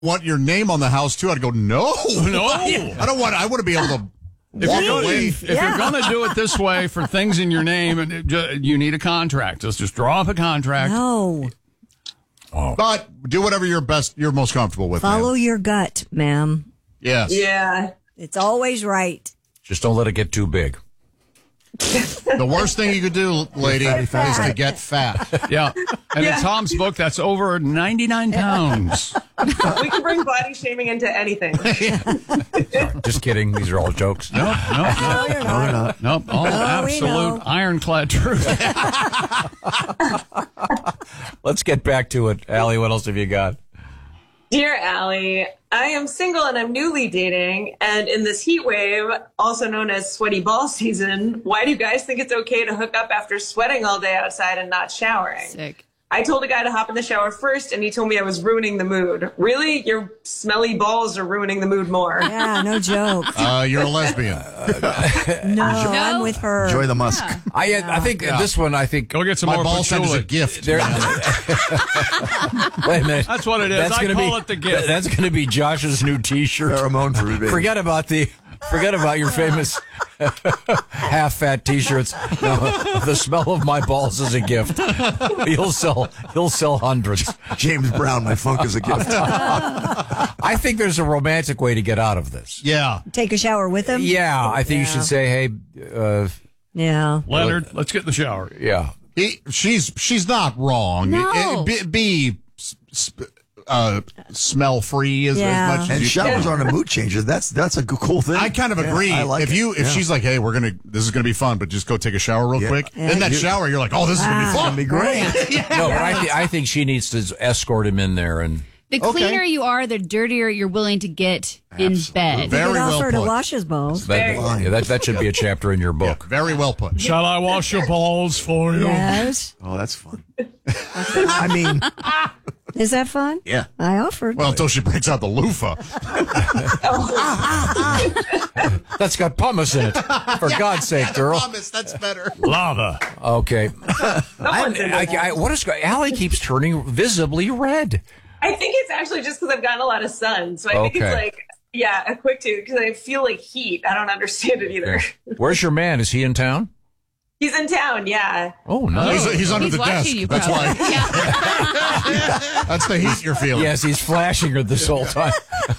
want your name on the house too, I'd go, no. I want to be able to walk away. If you're going to do it this way for things in your name, you need a contract. Just draw up a contract. No. Oh. But do whatever you're most comfortable with. Follow your gut, ma'am. Yes. Yeah. It's always right. Just don't let it get too big. The worst thing you could do, lady, is to get fat. Yeah. And in Tom's book, that's over 99 pounds. We can bring body shaming into anything. Just kidding. These are all jokes. Nope. You're not. Nope. All absolute ironclad truth. Let's get back to it. Allie, what else have you got? Dear Allie, I am single and I'm newly dating. And in this heat wave, also known as sweaty ball season, why do you guys think it's okay to hook up after sweating all day outside and not showering? Sick. I told a guy to hop in the shower first, and he told me I was ruining the mood. Really? Your smelly balls are ruining the mood more. Yeah, no joke. You're a lesbian. No, I'm with her. Enjoy the musk. I think this one, Go get some My more ball set is a patchouli. gift. Wait a minute. That's what it is. I call it the gift. That's going to be Josh's new T-shirt. Pheromone fruit, baby. Forget about your famous half-fat T-shirts. No, the smell of my balls is a gift. He'll sell hundreds. James Brown, my funk is a gift. I think there's a romantic way to get out of this. Yeah. Take a shower with him? Yeah, I think you should say, hey, Yeah. Leonard, let's get in the shower. yeah. She's not wrong. No. Be smell free as Yeah. much as And you showers can. aren't a mood changer. That's a cool thing. I kind of agree. Yeah, I like if it. she's like, hey, this is gonna be fun, but just go take a shower real quick. Yeah. In that shower, you're like, oh, this is gonna be It's fun. gonna be great. No, but I think she needs to escort him in there and. The cleaner you are, the dirtier you're willing to get in bed. Very You could well offer to put. wash his balls. That should be a chapter in your book. Very well put. Shall I wash your balls for you? Yes. Oh, that's fun. I mean, Is that fun? yeah. I offered. Well, until she breaks out the loofah. That's got pumice in it. For God's sake, girl. Promise, that's better. Lava. Okay. Allie keeps turning visibly red. I think it's actually just because I've gotten a lot of sun. So I think Okay. it's like, a quick too, because I feel like heat. I don't understand it either. Where's your man? Is he in town? He's in town, yeah. Oh, no. He's under He's the watching desk. you, That's probably. why. Yeah. That's the heat you're feeling. Yes, he's flashing her this whole time.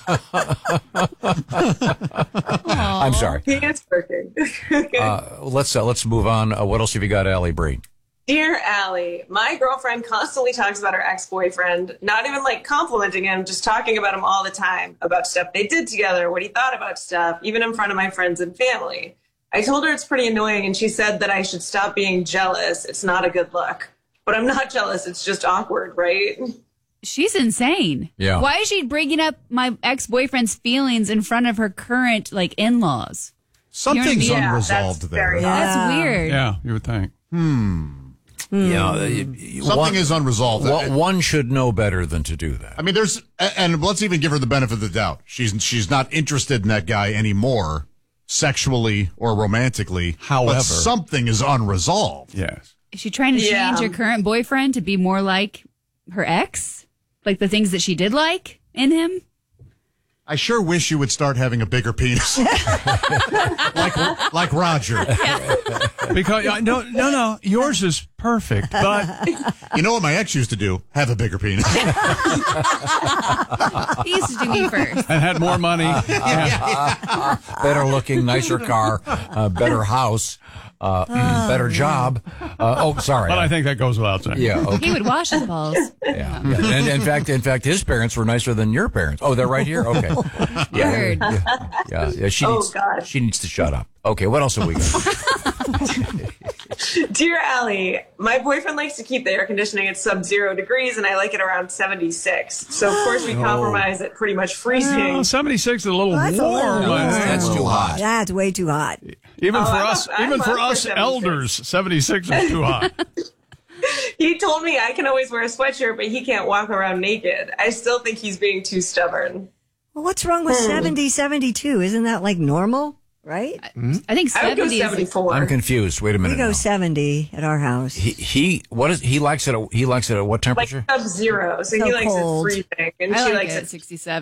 I'm sorry. He is working. Let's move on. What else have you got, Allie Breen? Dear Allie, my girlfriend constantly talks about her ex-boyfriend, not even like complimenting him, just talking about him all the time, about stuff they did together, what he thought about stuff, even in front of my friends and family. I told her it's pretty annoying, and she said that I should stop being jealous. It's not a good look. But I'm not jealous. It's just awkward, right? She's insane. Yeah. Why is she bringing up my ex-boyfriend's feelings in front of her current, in-laws? Something's Yeah, unresolved that's there. very That's weird. Yeah, you would think. Something is unresolved. One should know better than to do that. I mean, and let's even give her the benefit of the doubt. She's not interested in that guy anymore, sexually or romantically. However. But something is unresolved. Yes. Is she trying to change her current boyfriend to be more like her ex? Like the things that she did like in him? I sure wish you would start having a bigger penis, like Roger. Because no, yours is perfect. But You know what my ex used to do? Have a bigger penis. He used to do me first. and had more money. Better looking, nicer car, better house, better job. Sorry. But I think that goes without saying. Yeah. Okay. He would wash his balls. Yeah. And in fact, his parents were nicer than your parents. Oh, they're right here. Okay. Yeah. Word. Yeah. She God. needs to shut up. Okay. What else have we got? Dear Allie, my boyfriend likes to keep the air conditioning at sub-0 degrees, and I like it around 76. So, of course, we compromise at pretty much freezing. Well, 76 is a little That's a little warm. warm. I think. That's too hot. That's way too hot. Even for I'm us, up- I'm even for up for us 76. elders, 76 is too hot. He told me I can always wear a sweatshirt, but he can't walk around naked. I still think he's being too stubborn. Well, what's wrong with 70, 72? Isn't that like normal? right? I think I would go 70 is 74. I'm confused. Wait a We minute. go now. 70 at our house. He likes it at what Like temperature? sub-zero. So So he likes cold. it freezing. And I she like likes it at it 67.